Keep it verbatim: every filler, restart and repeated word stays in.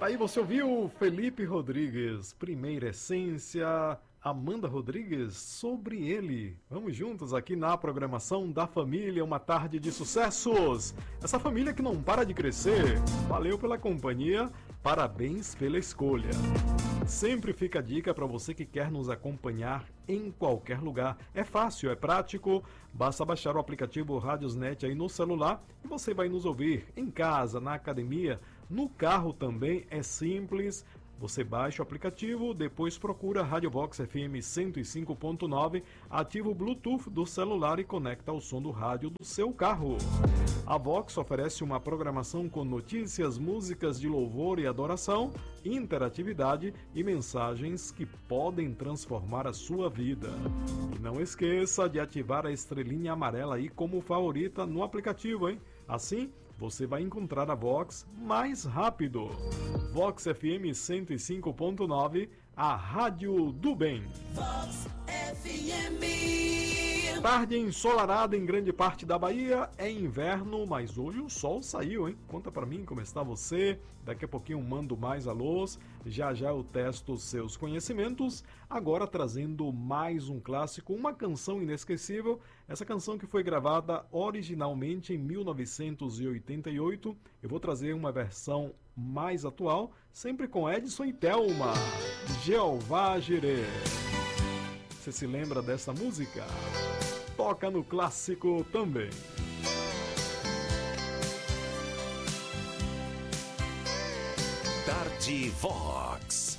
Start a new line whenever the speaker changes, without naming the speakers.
Aí você ouviu Felipe Rodrigues, Primeira Essência, Amanda Rodrigues, Sobre Ele. Vamos juntos aqui na programação da família, uma tarde de sucessos. Essa família que não para de crescer. Valeu pela companhia, parabéns pela escolha. Sempre fica a dica para você que quer nos acompanhar em qualquer lugar. É fácil, é prático, basta baixar o aplicativo Radiosnet aí no celular e você vai nos ouvir em casa, na academia, no carro também, é simples. Você baixa o aplicativo, depois procura Rádio Vox F M cento e cinco ponto nove, ativa o Bluetooth do celular e conecta o som do rádio do seu carro. A Vox oferece uma programação com notícias, músicas de louvor e adoração, interatividade e mensagens que podem transformar a sua vida. E não esqueça de ativar a estrelinha amarela aí como favorita no aplicativo, hein? Assim, você vai encontrar a Vox mais rápido. Vox F M cento e cinco ponto nove, a rádio do bem.
Vox F M.
Tarde ensolarada em grande parte da Bahia, é inverno, mas hoje o sol saiu, hein? Conta pra mim como está você, daqui a pouquinho eu mando mais alôs, já já eu testo seus conhecimentos, agora trazendo mais um clássico, uma canção inesquecível, essa canção que foi gravada originalmente em mil novecentos e oitenta e oito, eu vou trazer uma versão mais atual, sempre com Edson e Thelma, Jeová Jireh. Você se lembra dessa música? Toca no clássico também.
Tarde Vox.